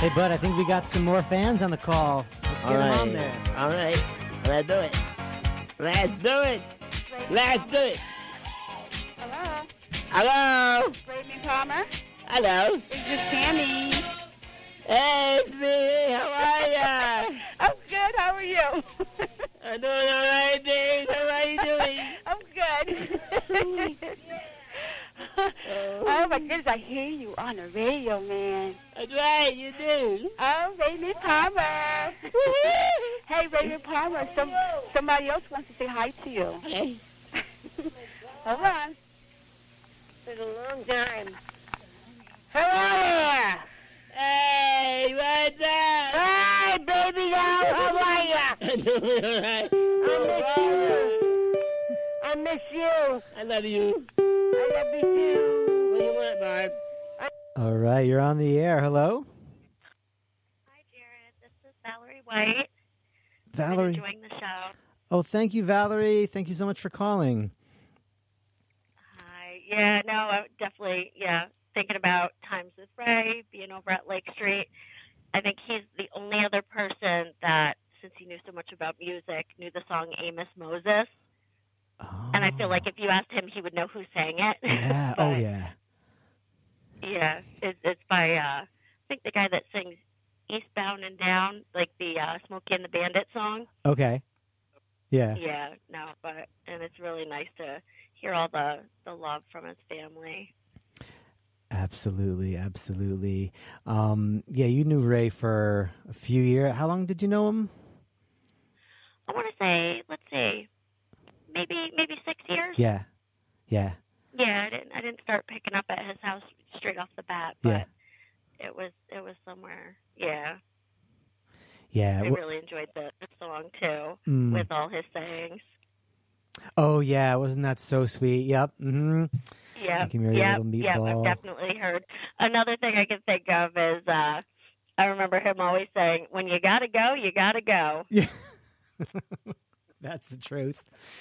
Hey, bud, I think we got some more fans on the call. Let's get them on there. All right. Let's do it. Let's do it. Let's do it. Hello? Hello? Raymond Palmer? Hello? Is this Tammy? Hey, it's me. How are ya? I'm good. How are you? I'm doing all right, babe. How are you doing? I'm good. Oh, my goodness. I hear you on the radio, man. That's right. You do. Oh, Raymond Palmer. Hey, Raymond Palmer. Somebody else wants to say hi to you. Hey. Hold on. It's been a long time. Hello. Hey, what's up? Hi, baby doll. How are ya? I'm doing all right. I miss you. I love you. I love you too. What do you want, Barb? All right, you're on the air. Hello? Hi, Jared. This is Valerie White. Valerie. I'm enjoying the show. Oh, thank you, Valerie. Thank you so much for calling. Hi. Yeah, no, I'm definitely, thinking about times with Ray, being over at Lake Street. I think he's the only other person that, since he knew so much about music, knew the song Amos Moses. Oh. And I feel like if you asked him, he would know who sang it. Yeah. But, Oh, yeah. Yeah, it's by, I think the guy that sings Eastbound and Down, like the Smokey and the Bandit song. Okay. Yeah. Yeah, no, and it's really nice to hear all the love from his family. Absolutely. Absolutely. Yeah, you knew Ray for a few years. How long did you know him? I want to say, let's see, maybe 6 years. Yeah. Yeah. Yeah, I didn't start picking up at his house straight off the bat, but Yeah. it was somewhere. Yeah. Yeah. I really enjoyed the song too, with all his sayings. Oh, yeah. Wasn't that so sweet? Yep. Mm-hmm. Yeah. Yeah. I've definitely heard. Another thing I can think of is I remember him always saying, "When you gotta go, you gotta go." Yeah. That's the truth.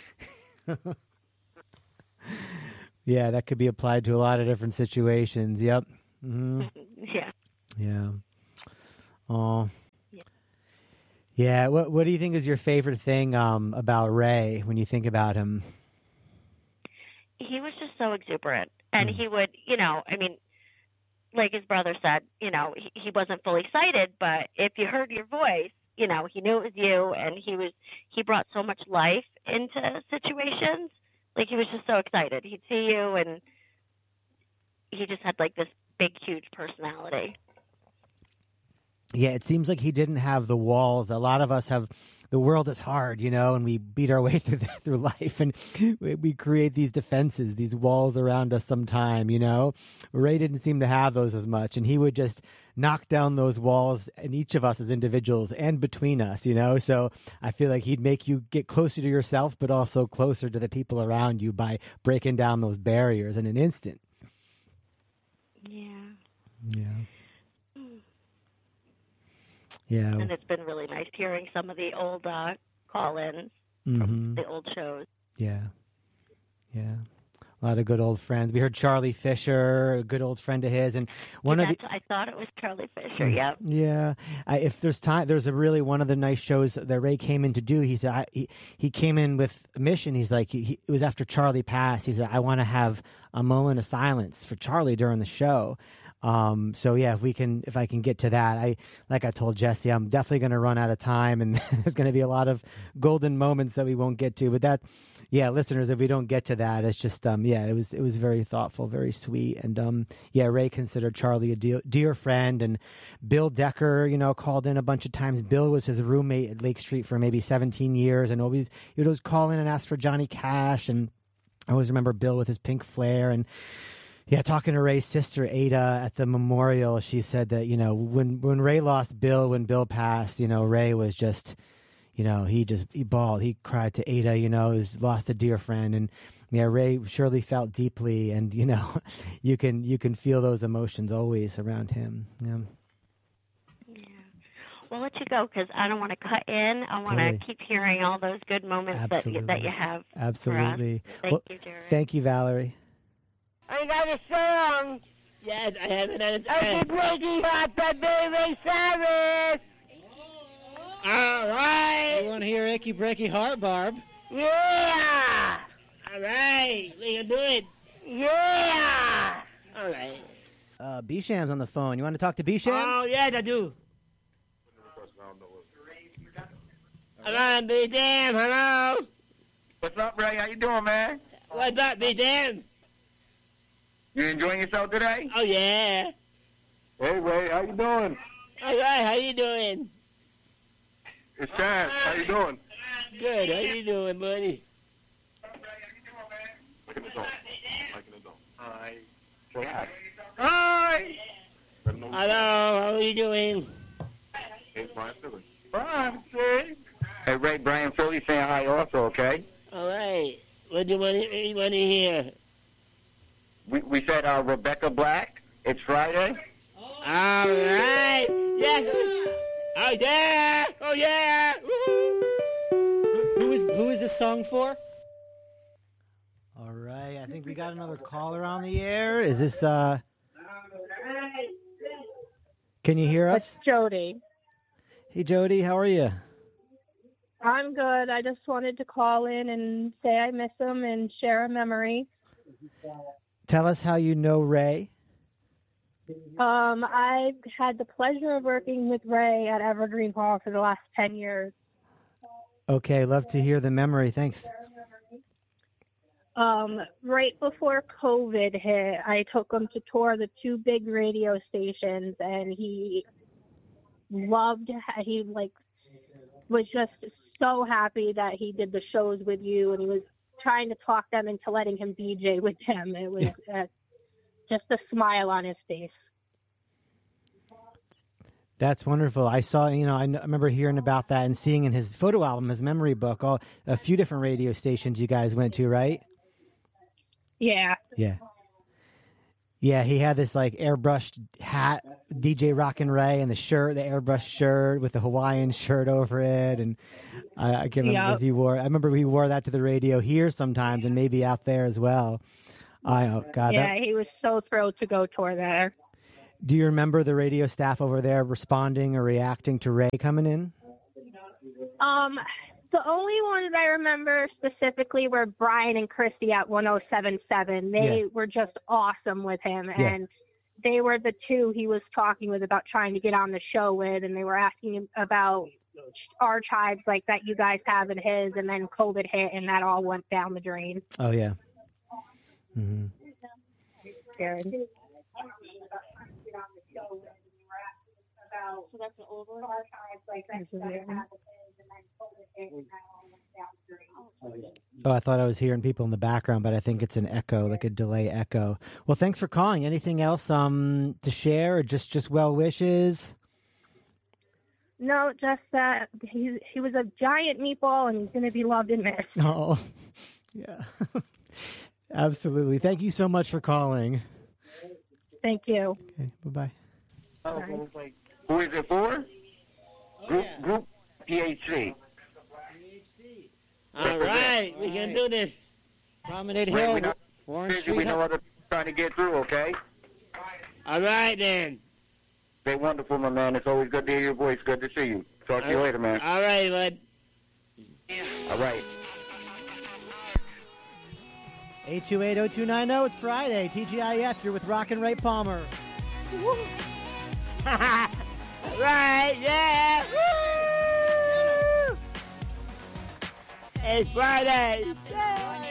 Yeah, that could be applied to a lot of different situations. Yep. Mm-hmm. Yeah. Yeah. Oh. Yeah. What do you think is your favorite thing about Ray when you think about him? He was just so exuberant, and he would, like his brother said, he wasn't fully sighted, but if you heard your voice, he knew it was you, and he brought so much life into situations. Like, he was just so excited. He'd see you, and he just had, like, this big, huge personality. Yeah, it seems like he didn't have the walls. A lot of us have. The world is hard, and we beat our way through life, and we create these defenses, these walls around us sometime, Ray didn't seem to have those as much, and he would just knock down those walls in each of us as individuals and between us, So I feel like he'd make you get closer to yourself, but also closer to the people around you by breaking down those barriers in an instant. Yeah. Yeah. Yeah. And it's been really nice hearing some of the old call-ins from the old shows. Yeah. Yeah. A lot of good old friends. We heard Charlie Fisher, a good old friend of his, and I thought it was Charlie Fisher. Yep. Yeah. If there's time, there's one of the nice shows that Ray came in to do. He said he came in with a mission. He's like, it was after Charlie passed. He said, I want to have a moment of silence for Charlie during the show. So yeah, if I can get to that, like I told Jesse, I'm definitely going to run out of time, and there's going to be a lot of golden moments that we won't get to. But listeners, if we don't get to that, it's just it was very thoughtful, very sweet, and Ray considered Charlie a dear friend, and Bill Decker, called in a bunch of times. Bill was his roommate at Lake Street for maybe 17 years, and he would always call in and ask for Johnny Cash, and I always remember Bill with his pink flare. And yeah, talking to Ray's sister, Ada, at the memorial, she said that, when Ray lost Bill, when Bill passed, Ray was just, he bawled. He cried to Ada, he's lost a dear friend. And yeah, Ray surely felt deeply, and, you can feel those emotions always around him. Yeah. Yeah. We'll let you go because I don't want to cut in. I want to keep hearing all those good moments that you have. Absolutely. For us. Thank you, Jared. Thank you, Valerie. I got a song. Yes, I have another Uncle time. Blakey, happy birthday, Cyrus! All You right. want to hear Achy Breaky Heart, Barb? Yeah! All right. We can do it. Yeah! All right. B-Sham's on the phone. You want to talk to B-Sham? Oh, yes, I do. Hello, Big Dan. Hello. What's up, Ray? How you doing, man? What's up, Big Dan? You enjoying yourself today? Oh, yeah. Hey, Ray, how you doing? All right, how you doing? It's Chad. How you doing? Good. How you doing, buddy? Hi. Hello. How are you doing? Brian, see? Hey, Ray, Brian Philly saying hi also, okay? All right. What do you want to hear? We said Rebecca Black. It's Friday. All right. Yes. Oh, yeah. Oh, yeah. Woo-hoo. Who is this song for? All right, I think we got another caller on the air. Is this Can you hear us? It's Jody. Hey Jody, how are you? I'm good. I just wanted to call in and say I miss him and share a memory. Tell us how you know Ray. I've had the pleasure of working with Ray at Evergreen Hall for the last 10 years. Okay, love to hear the memory. Thanks. Right before COVID hit, I took him to tour the 2 big radio stations, and he was just so happy that he did the shows with you, and he was trying to talk them into letting him DJ with them. It was just a smile on his face. That's wonderful. I saw, I remember hearing about that and seeing in his photo album, his memory book, a few different radio stations you guys went to, right? Yeah. Yeah. Yeah, he had this like airbrushed hat, DJ Rockin' Ray, and the airbrushed shirt with the Hawaiian shirt over it. And I can't remember if he wore, I remember he wore that to the radio here sometimes and maybe out there as well. He was so thrilled to go tour there. Do you remember the radio staff over there responding or reacting to Ray coming in? The only ones I remember specifically were Brian and Christy at 107.7. They were just awesome with him, and they were the 2 he was talking with about trying to get on the show with, and they were asking him about archives like that you guys have in his, and then COVID hit, and that all went down the drain. Oh, yeah. Mm-hmm. Scared. So that's an old one. Oh, I thought I was hearing people in the background, but I think it's an echo, like a delay echo. Well, thanks for calling. Anything else to share, or just well wishes? No, just that he was a giant meatball, and he's going to be loved and missed. Oh, yeah. Absolutely. Thank you so much for calling. Thank you. Okay, bye-bye. Who is it for? Group PHC. All right. We can do this. Promenade Ray, Hill, we know, Warren we Street. know what we're trying to get through, okay? All right, then. Stay wonderful, my man. It's always good to hear your voice. Good to see you. Talk to you later, man. All right, bud. All right. 828-0290, it's Friday. TGIF, you're with Rockin' Ray Palmer. All right, yeah. Woo! It's Friday. Yeah.